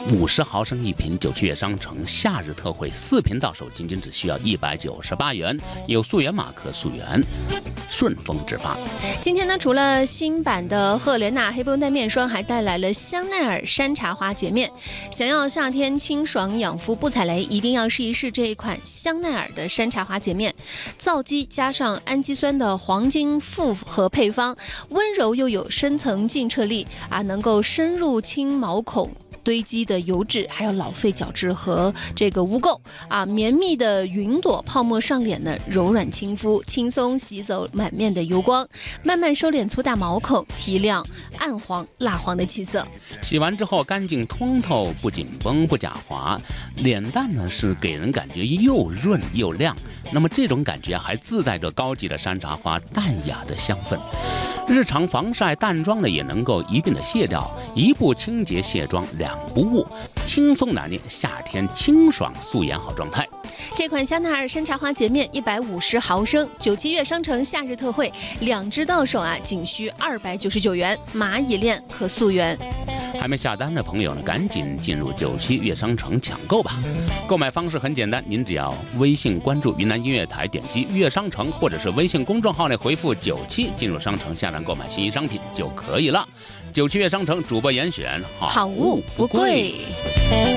50毫升一瓶，97月商城夏日特惠，4瓶到手仅仅只需要198元，有溯源码可溯源，顺丰直发。 今天呢，除了新版的赫莲娜黑绷带面霜，还带来了香奈儿山茶花洁面。想要夏天清爽养肤不踩雷，一定要试一试这一款香奈儿的山茶花洁面。皂基加上氨基酸的黄金复合配方，温柔又有深层净澈力啊，能够深入清毛孔堆积的油脂，还有老废角质和这个污垢啊，绵密的云朵泡沫上脸呢，柔软亲肤，轻松洗走满面的油光，慢慢收敛粗大毛孔，提亮暗黄蜡黄的气色。 洗完之后干净通透，不紧绷不假滑，脸蛋呢是给人感觉又润又亮。那么这种感觉还自带着高级的山茶花淡雅的香氛。日常防晒淡妆呢也能够一并的卸掉，一步清洁卸妆两不误，轻松拿捏夏天清爽素颜好状态。 这款香奈儿山茶花洁面150毫升，97月商城夏日特惠，2支到手啊，仅需299元，蚂蚁链可溯源。 还没下单的朋友呢，赶紧进入97月商城抢购吧！购买方式很简单，您只要微信关注云南音乐台，点击月商城，或者是微信公众号内回复97，进入商城下单购买心仪商品就可以了。97月商城主播严选， 好物不贵。